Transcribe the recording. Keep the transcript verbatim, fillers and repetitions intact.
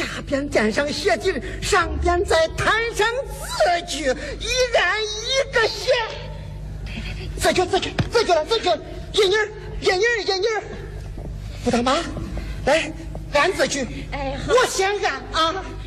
下边垫上血底，上边再摊上字据，一按一个血。字据字据字据了字据，一妮儿一妮儿一妮儿，不当妈，来按字据。哎，我先按啊。